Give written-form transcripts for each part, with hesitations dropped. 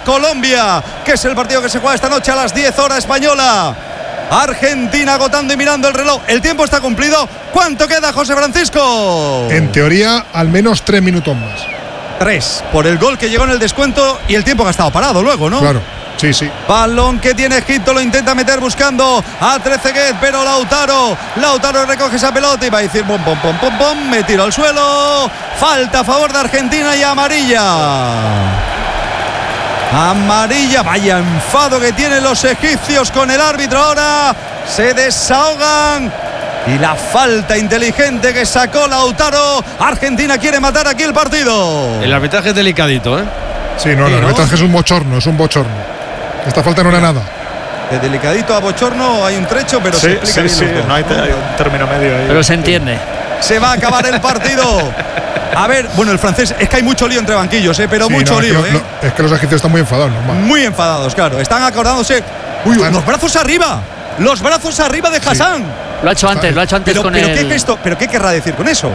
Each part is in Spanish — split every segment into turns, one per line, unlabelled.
Colombia, que es el partido que se juega esta noche a las 10 horas española. Argentina agotando y mirando el reloj. El tiempo está cumplido. ¿Cuánto queda, José Francisco?
En teoría, al menos 3 minutos más.
3, por el gol que llegó en el descuento y el tiempo que ha estado parado luego, ¿no?
Claro, sí.
Balón que tiene Egipto, lo intenta meter buscando a Trezeguet, pero Lautaro recoge esa pelota y va a decir pom, me tiro al suelo. Falta a favor de Argentina y amarilla, vaya enfado que tienen los egipcios con el árbitro. Ahora se desahogan y la falta inteligente que sacó Lautaro. Argentina quiere matar aquí el partido.
El arbitraje es delicadito, ¿eh?
Sí, no, el arbitraje es un bochorno. Esta falta no era nada.
De delicadito a bochorno hay un trecho, pero se explica bien.
No hay un término medio ahí.
Pero se entiende.
Se va a acabar el partido. A ver, bueno, el francés, es que hay mucho lío entre banquillos, pero
sí,
mucho lío.
Es que los egipcios están muy enfadados, normal.
Muy enfadados, claro. Están acordándose. Los brazos arriba. Los brazos arriba de Hassan.
Sí. Lo ha hecho antes con
pero ¿qué gesto? ¿Pero qué querrá decir con eso?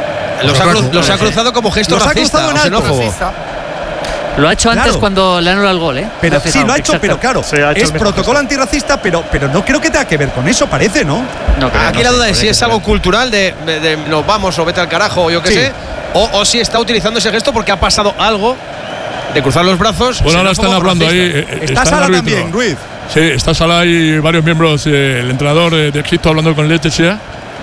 Los ha cruzado como gesto racista o xenófobo.
Lo ha hecho antes cuando le anula el gol, ¿eh?
Pero sí, lo ha hecho, pero claro, es protocolo antirracista, pero no creo que tenga que ver con eso, parece, ¿no?
Aquí la duda es si es algo cultural de nos vamos o vete al carajo o yo qué sé, o si está utilizando ese gesto porque ha pasado algo de cruzar los brazos.
Bueno, ahora están hablando ahí.
Está Salah también, Ruiz.
Sí, está Salah y varios miembros, el entrenador de Egipto hablando con el Etechea.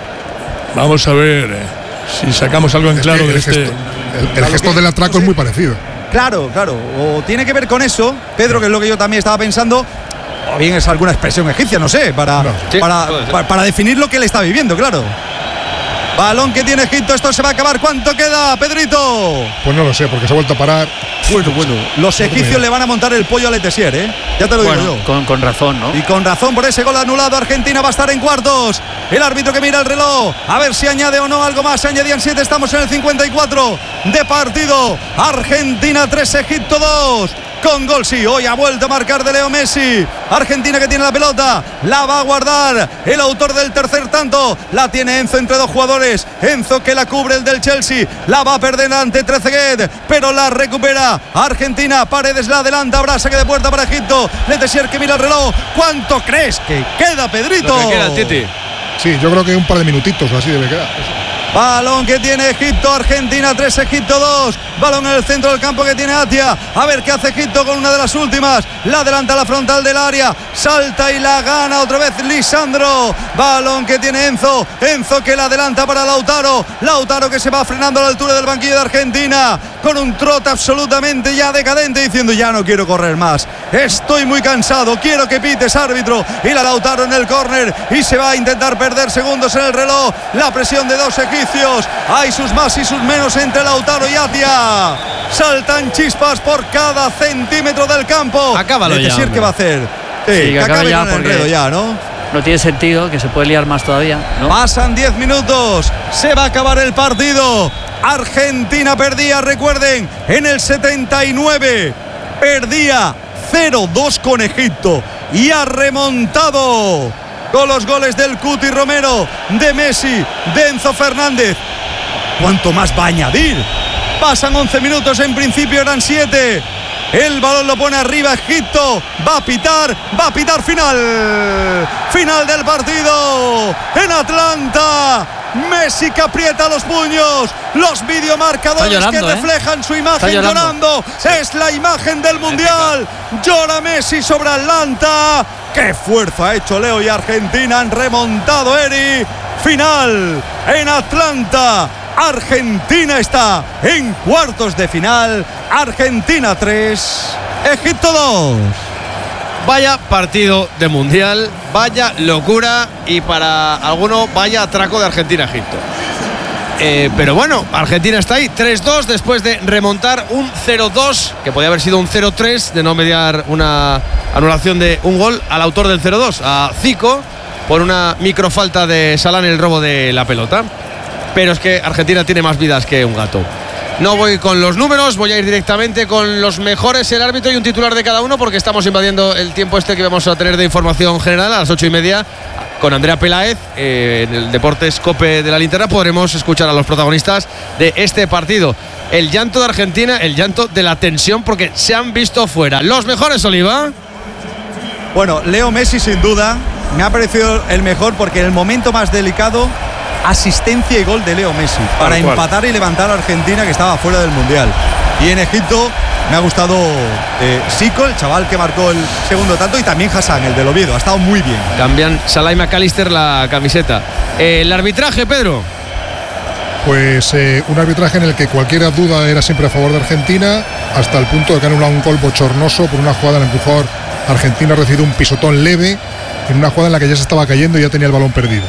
Vamos a ver si sacamos algo en claro de este.
El gesto del atraco es muy parecido.
Claro, o tiene que ver con eso, Pedro, que es lo que yo también estaba pensando, o bien es alguna expresión egipcia, no sé, para definir lo que él está viviendo, claro. Balón que tiene Egipto, esto se va a acabar. ¿Cuánto queda, Pedrito?
Pues no lo sé, porque se ha vuelto a parar.
Bueno, los egipcios le van a montar el pollo al Etesier, ya te lo digo yo.
Con razón, ¿no?
Y con razón por ese gol anulado. Argentina va a estar en cuartos. El árbitro que mira el reloj, a ver si añade o no algo más. Se añadían 7, estamos en el 54 de partido. Argentina 3, Egipto 2. Con gol, sí, hoy ha vuelto a marcar de Leo Messi. Argentina que tiene la pelota, la va a guardar el autor del tercer tanto. La tiene Enzo entre dos jugadores. Enzo que la cubre, el del Chelsea. La va a perder ante Trezeguet, pero la recupera Argentina. Paredes la adelanta, habrá saque de puerta para Egipto. Letesier que mira el reloj. ¿Cuánto crees que queda, Pedrito?
Lo que queda, Titi.
Sí, yo creo que un par de minutitos o así debe quedar.
Balón que tiene Egipto, Argentina 3, Egipto 2. Balón en el centro del campo que tiene Atia. A ver qué hace Egipto con una de las últimas. La adelanta a la frontal del área. Salta y la gana otra vez Lisandro. Balón que tiene Enzo. Enzo que la adelanta para Lautaro. Lautaro que se va frenando a la altura del banquillo de Argentina. Con un trote absolutamente ya decadente, diciendo ya no quiero correr más. Estoy muy cansado. Quiero que pites, árbitro. Y la Lautaro en el córner. Y se va a intentar perder segundos en el reloj. La presión de dos egipcios. Hay sus más y sus menos entre Lautaro y Atia. Saltan chispas por cada centímetro del campo.
Acábalo ya.
¿Qué va a hacer?
Sí, que acabe ya,
con el enredo ya, ¿no?
No tiene sentido, que se puede liar más todavía, ¿no?
Pasan 10 minutos. Se va a acabar el partido. Argentina perdía, recuerden, en el 79. Perdía 0-2 con Egipto. Y ha remontado con los goles del Cuti Romero, de Messi, de Enzo Fernández. ¿Cuánto más va a añadir? Pasan 11 minutos, en principio eran 7. El balón lo pone arriba Egipto. Va a pitar final del partido en Atlanta. Messi que aprieta los puños. Los videomarcadores que reflejan su imagen llorando. Es la imagen del Mundial. Llora Messi sobre Atlanta. ¡Qué fuerza ha hecho Leo y Argentina! Han remontado, Eri. Final en Atlanta. Argentina está en cuartos de final. Argentina 3, Egipto 2.
Vaya partido de Mundial, vaya locura y para alguno vaya atraco de Argentina-Egipto. Pero bueno, Argentina está ahí, 3-2 después de remontar un 0-2, que podía haber sido un 0-3 de no mediar una anulación de un gol al autor del 0-2, a Zico, por una microfalta de Salah en el robo de la pelota. Pero es que Argentina tiene más vidas que un gato. No voy con los números, voy a ir directamente con los mejores, el árbitro y un titular de cada uno, porque estamos invadiendo el tiempo que vamos a tener de información general a las 8:30 con Andrea Peláez. En el Deportes COPE de la Linterna podremos escuchar a los protagonistas de este partido. El llanto de Argentina, el llanto de la tensión, porque se han visto fuera. Los mejores, Oliva.
Bueno, Leo Messi sin duda me ha parecido el mejor, porque en el momento más delicado, asistencia y gol de Leo Messi para empatar y levantar a Argentina, que estaba fuera del Mundial. Y en Egipto me ha gustado Zico, el chaval que marcó el segundo tanto, y también Hassan, el del Oviedo. Ha estado muy bien.
Cambian Salah y McAllister la camiseta. El arbitraje, Pedro.
Pues un arbitraje en el que cualquier duda era siempre a favor de Argentina, hasta el punto de que han anulado un gol bochornoso por una jugada en la que el jugador argentino ha recibido un pisotón leve en una jugada en la que ya se estaba cayendo y ya tenía el balón perdido.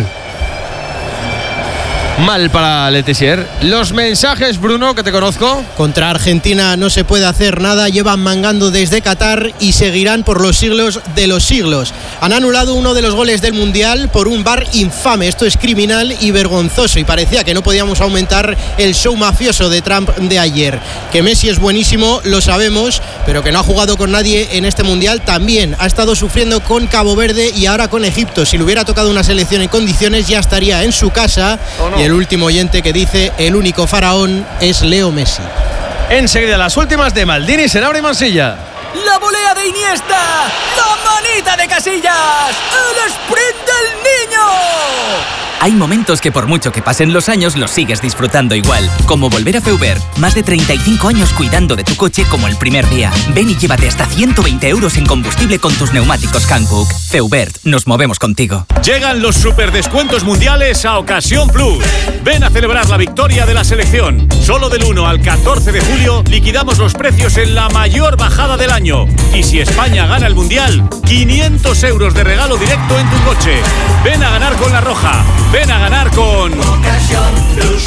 Mal
para Letessier. Los mensajes, Bruno, que te conozco.
Contra Argentina no se puede hacer nada, llevan mangando desde Qatar y seguirán por los siglos de los siglos. Han anulado uno de los goles del Mundial por un VAR infame. Esto es criminal y vergonzoso, y parecía que no podíamos aumentar el show mafioso de Trump de ayer. Que Messi es buenísimo, lo sabemos, pero que no ha jugado con nadie en este Mundial también. Ha estado sufriendo con Cabo Verde y ahora con Egipto. Si le hubiera tocado una selección en condiciones, ya estaría en su casa. Y el último oyente que dice: el único faraón es Leo Messi.
Enseguida las últimas de Maldini, Senabre y Mansilla.
La volea de Iniesta, la manita de Casillas, el sprint del niño.
Hay momentos que por mucho que pasen los años los sigues disfrutando igual, como volver a Feubert. Más de 35 años cuidando de tu coche como el primer día. Ven y llévate hasta 120 € en combustible con tus neumáticos Hankook. Feubert, nos movemos contigo.
Llegan los superdescuentos mundiales a Ocasión Plus. Ven a celebrar la victoria de la selección. Solo del 1 al 14 de julio liquidamos los precios en la mayor bajada del año. Y si España gana el Mundial, 500 € de regalo directo en tu coche. Ven a ganar con La Roja. Ven a ganar con Ocasión Plus.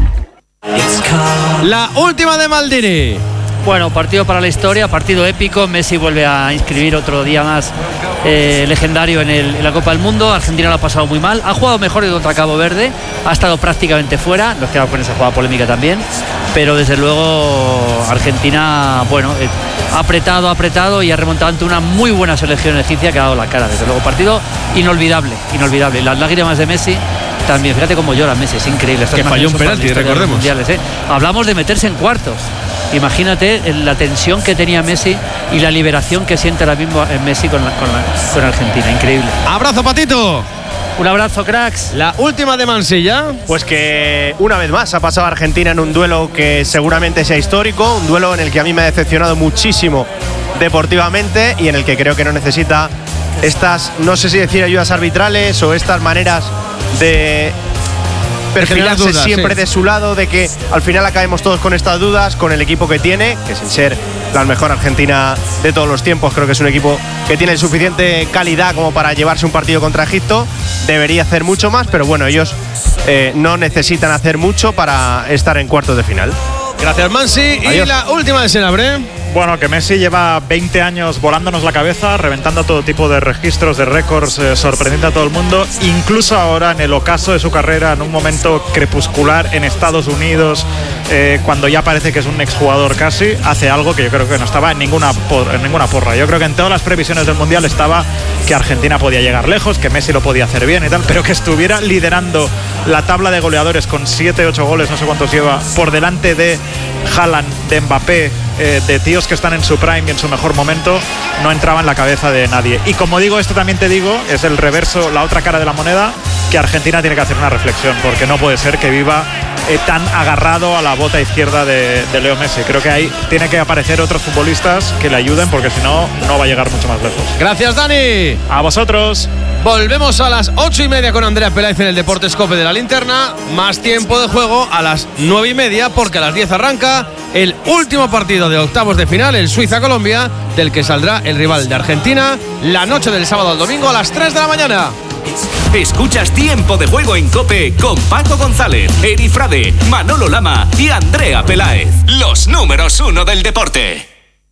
La última de Maldini.
Bueno, partido para la historia, partido épico. Messi vuelve a inscribir otro día más legendario en la Copa del Mundo. Argentina lo ha pasado muy mal. Ha jugado mejor que contra Cabo Verde. Ha estado prácticamente fuera. Nos quedamos con esa jugada polémica también. Pero desde luego Argentina, bueno, ha apretado y ha remontado ante una muy buena selección egipcia que ha dado la cara. Desde luego, partido inolvidable. Las lágrimas de Messi también. Fíjate cómo llora Messi, es increíble.
Que falló un penalti, recordemos.
Hablamos de meterse en cuartos. Imagínate la tensión que tenía Messi y la liberación que siente ahora mismo Messi con Argentina. Increíble.
Abrazo, Patito.
Un abrazo, cracks.
La última de Mansilla.
Pues que una vez más ha pasado Argentina en un duelo que seguramente sea histórico, un duelo en el que a mí me ha decepcionado muchísimo deportivamente y en el que creo que no necesita estas, no sé si decir ayudas arbitrales o estas maneras de perfilarse dudas, siempre de su lado, de que al final acabemos todos con estas dudas, con el equipo que tiene, que sin ser la mejor Argentina de todos los tiempos, creo que es un equipo que tiene suficiente calidad como para llevarse un partido contra Egipto. Debería hacer mucho más, pero bueno, ellos no necesitan hacer mucho para estar en cuartos de final.
Gracias, Mansi.
Adiós.
Y la última de Senabre.
Bueno, que Messi lleva 20 años volándonos la cabeza, reventando todo tipo de registros, de récords, sorprendiendo a todo el mundo, incluso ahora en el ocaso de su carrera, en un momento crepuscular en Estados Unidos, cuando ya parece que es un exjugador casi, hace algo que yo creo que no estaba en ninguna porra. Yo creo que en todas las previsiones del Mundial estaba que Argentina podía llegar lejos, que Messi lo podía hacer bien y tal, pero que estuviera liderando la tabla de goleadores con 7-8 goles, no sé cuántos lleva, por delante de Haaland, de Mbappé, de tíos que están en su prime y en su mejor momento, no entraba en la cabeza de nadie. Y como digo, esto también te digo, es el reverso, la otra cara de la moneda, que Argentina tiene que hacer una reflexión, porque no puede ser que viva tan agarrado a la bota izquierda de Leo Messi. Creo que ahí tiene que aparecer otros futbolistas que le ayuden, porque si no, no va a llegar mucho más lejos.
Gracias, Dani.
A vosotros.
Volvemos a las 8:30 con Andrea Peláez en el Deportes COPE de la Linterna. Más tiempo de juego a las 9:30, porque a las 10 arranca el último partido de octavos de final, el Suiza-Colombia, del que saldrá el rival de Argentina la noche del sábado al domingo a las 3 de la mañana.
Escuchas Tiempo de Juego en COPE con Paco González, Eri Frade, Manolo Lama y Andrea Peláez. Los números 1 del deporte.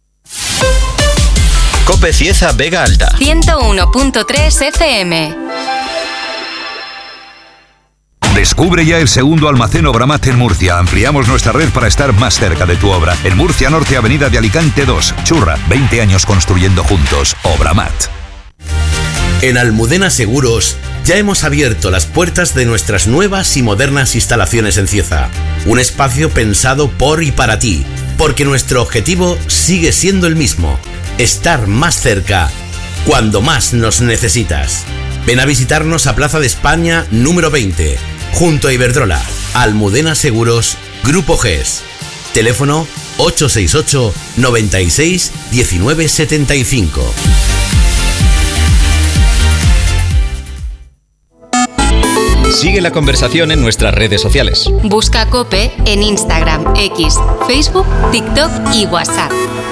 COPE Cieza Vega Alta
101.3 FM. Descubre ya el segundo almacén Obramat en Murcia. Ampliamos nuestra red para estar más cerca de tu obra. En Murcia Norte, Avenida de Alicante 2. Churra, 20 años construyendo juntos. Obramat.
En Almudena Seguros ya hemos abierto las puertas de nuestras nuevas y modernas instalaciones en Cieza. Un espacio pensado por y para ti, porque nuestro objetivo sigue siendo el mismo: estar más cerca cuando más nos necesitas. Ven a visitarnos a Plaza de España número 20, junto a Iberdrola. Almudena Seguros, Grupo GES. Teléfono 868 96 19 75.
Sigue la conversación en nuestras redes sociales.
Busca COPE en Instagram, X, Facebook, TikTok y WhatsApp.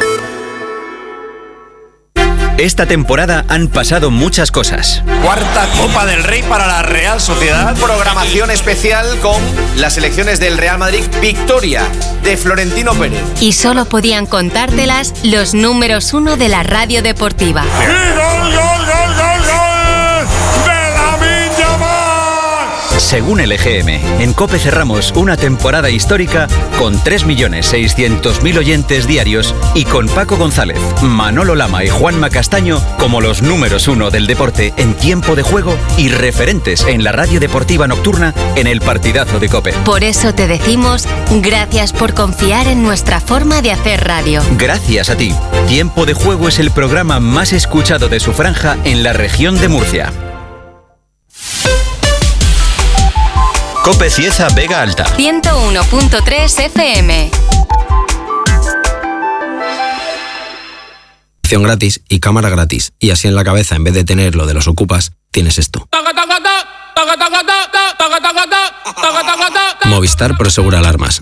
Esta temporada han pasado muchas cosas.
Cuarta Copa del Rey para la Real Sociedad. Programación especial con las elecciones del Real Madrid. Victoria de Florentino Pérez.
Y solo podían contártelas los números 1 de la radio deportiva.
Según el EGM, en COPE cerramos una temporada histórica con 3.600.000 oyentes diarios y con Paco González, Manolo Lama y Juanma Castaño como los números 1 del deporte en tiempo de juego y referentes en la radio deportiva nocturna en el partidazo de COPE.
Por eso te decimos gracias por confiar en nuestra forma de hacer radio.
Gracias a ti. Tiempo de Juego es el programa más escuchado de su franja en la región de Murcia.
COPE Cieza Vega Alta.
101.3 FM.
Gratis y cámara gratis. Y así en la cabeza, en vez de tener lo de los ocupas, tienes esto. Movistar Prosegura Alarmas.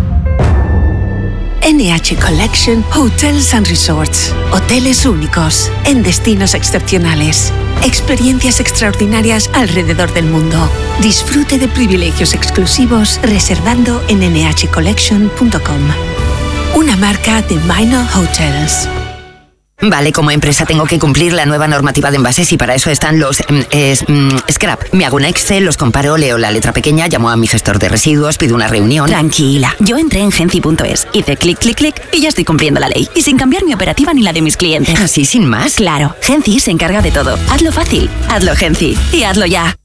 NH Collection Hotels and Resorts. Hoteles únicos, en destinos excepcionales. Experiencias extraordinarias alrededor del mundo. Disfrute de privilegios exclusivos reservando en nhcollection.com. Una marca de Minor Hotels.
Vale, como empresa tengo que cumplir la nueva normativa de envases y para eso están los scrap. Me hago un Excel, los comparo, leo la letra pequeña, llamo a mi gestor de residuos, pido una reunión.
Tranquila, yo entré en Genci.es, hice clic, clic, clic y ya estoy cumpliendo la ley. Y sin cambiar mi operativa ni la de mis clientes.
¿Así sin más?
Claro, Genci se encarga de todo. Hazlo fácil, hazlo Genci y hazlo ya.